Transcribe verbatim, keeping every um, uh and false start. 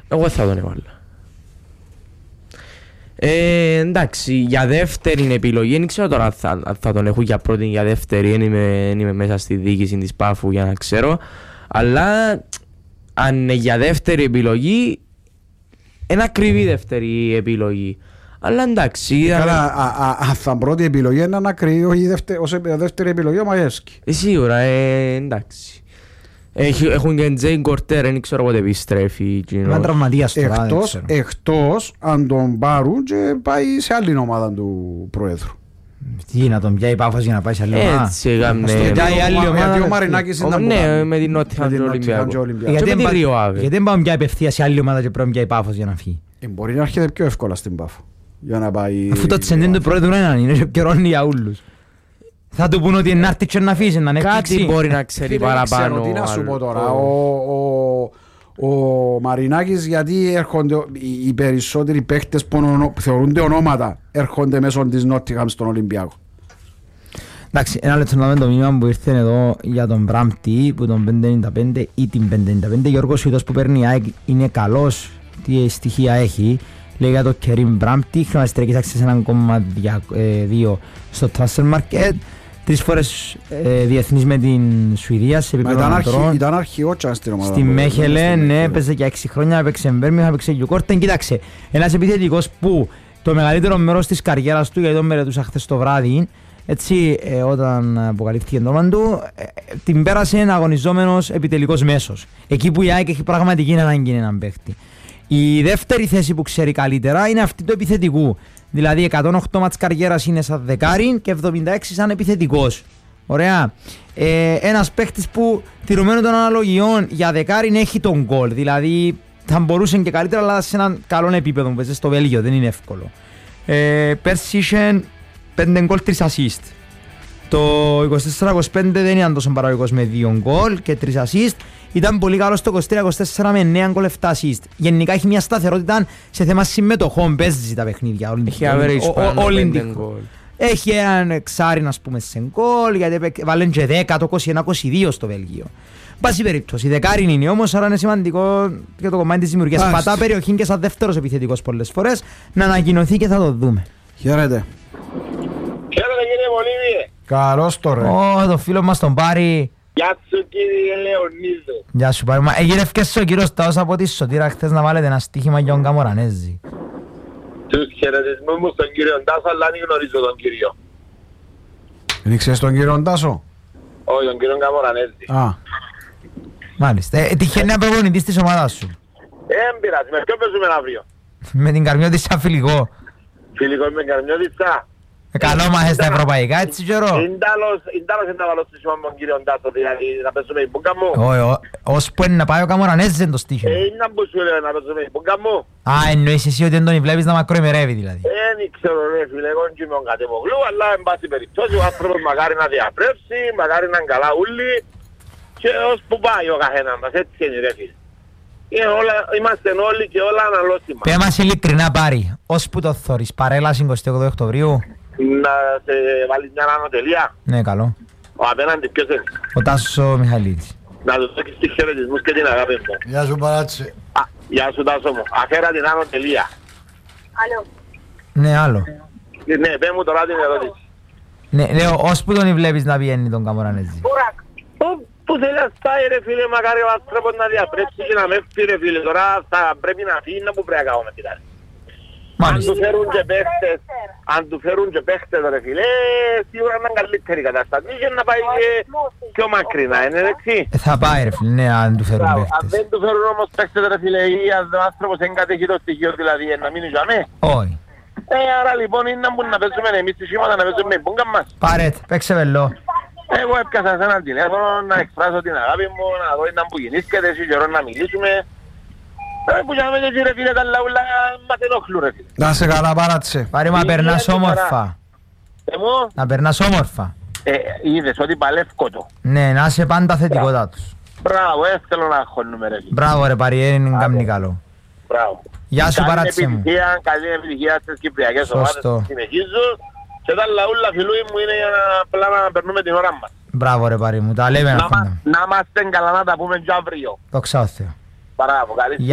Εγώ θα τον έβαλα. Ε, εντάξει, για δεύτερη επιλογή, δεν ξέρω τώρα θα, θα τον έχω για πρώτη, για δεύτερη, δεν είμαι, είμαι μέσα στη διοίκηση της Πάφου για να ξέρω. Αλλά αν είναι για δεύτερη επιλογή, είναι ακριβή δεύτερη επιλογή. Αλλά εντάξει. Καλά, αν θα πρώτη επιλογή είναι να κρύει ως δεύτερη επιλογή ο Μαγεύσκι. Σίγουρα, ε, εντάξει. Έχουν και Τζέιν Κορτέρ, δεν ξέρω πότε επιστρέφει. Είμαι τραυματίας τώρα. Εκτός αν τον πάρουν και πάει σε άλλη ομάδα του Προέδρου. Τι, να τον πιάει η Πάφος για να πάει σε άλλη ομάδα. Έτσι έκαμε. Γιατί ο Μαρινάκης ήταν που ναι, με την Νότια και Ολυμπιακό. Γιατί δεν πάμε πια απευθεία σε άλλη ομάδα και πρέπει να πιάει η Πάφος για να φύγει. Μπορεί να έρχεται πιο εύκολα στην Πάφο. Αφού το τσεντήν του Πρόεδρου είναι επικαιρώνει για όλους. Θα του πούν ότι είναι άρτη και να αφήσει, να ανέπτυξει. Κάτι μπορεί να ξέρει παραπάνω. Τι να σου πω τώρα. Ο Μαρινάκης, γιατί έρχονται οι περισσότεροι παίχτες που θεωρούνται ονόματα, έρχονται μέσω της Νότιχαμ στον Ολυμπιακό. Εντάξει, ένα λεπτό να δούμε το μήνυμα που ήρθε εδώ για τον Μπράμπτη, που τον πεντακόσια ενενήντα πέντε ή την πεντακόσια ενενήντα πέντε. Γιώργος Σουηδός που παίρνει η ΑΕΚ είναι καλός, τι στοιχεία έχει. Λέει για το Κερίμ Μπράμπτη, χρηματιστηριακής άξιας ένα κόμμα δύο στο Transfer Market. Τρεις φορές ε, διεθνής με την Σουηδία σε επίπεδο ανατρών. Ήταν αρχιότσα στην ομάδα. Στη Μέχελε, ναι, έπαιζε για έξι χρόνια, έπαιξε Μπέρμιχαμ, έπαιξε Γιουκόρτεν. Κοίταξε, ένας επιθετικός που το μεγαλύτερο μέρος της καριέρας του, γιατί τον μελετούσα χθες το βράδυ, έτσι, ε, όταν αποκαλύφθηκε το όνομα του, ε, την πέρασε ένα αγωνιζόμενος επιτελικός μέσος. Εκεί που η ΑΕΚ έχει πραγματική ανάγκη έναν παίχτη. Η δεύτερη θέση που ξέρει καλύτερα είναι αυτή του επιθετικού. Δηλαδή εκατόν οκτώ μάτς καριέρας είναι σαν δεκάρι και εβδομήντα έξι σαν επιθετικός. Ωραία. Ε, ένας παίχτης που τηρουμένου των αναλογιών για δεκάρι έχει τον γκολ. Δηλαδή θα μπορούσε και καλύτερα, αλλά σε έναν καλό επίπεδο που παίζει στο Βέλγιο, δεν είναι εύκολο. Ε, πέρσι είχε πέντε γκολ, τρία ασίστ. Το είκοσι τέσσερα είκοσι πέντε δεν ήταν τόσο παραγωγικός με δύο γκολ και τρία ασίστ. Ήταν πολύ καλό στο είκοσι τρία είκοσι τέσσερα με εννέα γκολ, επτά ασίστ. Γενικά έχει μια σταθερότητα σε θέμα συμμετοχών, παίζει τα παιχνίδια. Έχει average πάνω πέντε γκολ. Έχει έναν εξάρι, ας πούμε, σε γκολ, γιατί βάλουν και δέκα, το είκοσι ένα είκοσι δύο στο Βέλγιο. Πάση περιπτώσει, δεκάρι είναι όμως, άρα είναι σημαντικό για το κομμάτι της δημιουργίας. Πατά περιοχή και σαν δεύτερος επιθετικός πολλές φορές να ανακοινωθεί και θα το δούμε. Χαίρετε. Χαίρετε κύριε Πολύβιε. Καλώς το ρε. Ω, το φίλο μας τον Πάρη. Γεια σου κύριε Λεωνίδο. Γεια σου Πάρη. Εγγύρευκες ο κύριος Τάος από τη Σωτήρα χθες να βάλετε ένα στοίχημα για τον Καμορανέζη. Τους χαιρετισμούς μου στον κύριο Τάσο, αλλά δεν γνωρίζω τον κύριο. Δεν ήξερες τον κύριο Τάσο? Όχι, τον κύριο Καμορανέζη. Α. Μάλιστα. Ε, τυχαίνει να προπονητής της ομάδας σου. Ε, δεν πειράζει. Με ποιον παίζουμε αύριο? Με την Καρμιώτισσα φιλικό. Φιλικό με την Καρμιώτισσα. Καλό μάχες στα ευρωπαϊκά, έτσι καιρό. Είναι τέλος να βάλω στο σήμα με τον κύριο Τάσο, δηλαδή να παίζουμε η μπούγκα μου. Όχι, ως που είναι να πάει ο Καμορανέζης είναι το στοίχημα. Ε, είναι να που σου λέω να παίζουμε η μπούγκα μου. Α, εννοείς εσύ ότι δεν τον βλέπεις να μακροημερεύει δηλαδή. Ε, δεν ξέρω ρε φίλε, εγώ και με τον Κατεμογλού, αλλά εν πάση περιπτώσει ο άνθρωπος μακάρι να διαπρέψει, μακάρι να είναι καλά ούλοι και ως που πάει ο καθένας μας, έτσι είναι ρε φίλε. Είμαστε όλοι και όλα αναλώσιμα. Πες μας ειλικρινά Πάρη, ως που το θωρείς, παρέλαση εικοστή όγδοη Οκτωβρίου. Να σε βάλεις μια ανωτελεία. Ναι, καλό. Ο απέναντι ποιος είναι? Ο Τάσος ο Μιχαλίδης. Να του δώσεις τις χαιρετισμούς και την αγάπη μου. Γεια σου Παράτσε. Γεια σου Τάσο μου. Αφέρα την ανωτελεία. Άλλο. Ναι, άλλο. Ναι, πέ μου τώρα την ερώτηση. Ναι, λέω, ως που τον βλέπεις να πιένει τον Καμορανέζη. Μπουράκ. Που θέλει να στάει ρε φίλε, μακάρι ο άνθρωπος να διαπρέψει και να με φύγει ρε φίλε. Τώρα θα πρέπει να φύγει να που πρέπει να κάνουμε κοιτάξτε. Αν του φέρουν και παίχτες, αν του φέρουν και παίχτες ρε φίλε, σίγουρα είναι καλύτερη κατάσταση και να πάει και πιο μακρινά, είναι έτσι. Θα πάει ρε φίλε, ναι, αν του φέρουν παίχτες. Αν δεν του φέρουν όμως παίχτες ρε φίλε, ή αν ο άνθρωπος δεν κατέχει το στοιχείο δηλαδή, να μείνει για μέ. Όχι. Ε, άρα λοιπόν είναι να μπορούμε να παίζουμε εμείς τις σχήματα, να παίζουμε με μπούγκα μας. Πάρετ, παίξε βελό. Εγώ έπιασα σε έναν τηλέφωνο να εκφράσω την αγάπη μου, να δω να που γεννήσκεται, εσύ καιρό να μιλήσουμε. Που για να με ρε φίλε τα λαούλα μας ενοχλούν ρε φίλε. Να σε καλά Παράτσε. Πάρε μα περνάς όμορφα. Εγώ. Να περνάς όμορφα. Ε, είδες ότι παλεύκω το. Ναι, να είσαι πάντα θετικότητα τους. Μπράβο, ε, θέλω να χώνουμε ρε φίλε. Μπράβο ρε Πάρη, είναι καμνή καλό. Μπράβο. Γεια σου Παράτσε μου. Καλή επιτυχία στις κυπριακές ομάδες που συνεχίζουν. Και τα λαούλα φιλούι μου είναι για να απλά να περνούμε την ώρα μας. Μπράβο ρε Πάρη μου, τα λέμε να, να είμαστε καλά να τα πούμε και αύριο. Το ξάω Θεό. Μπράβο, καλή.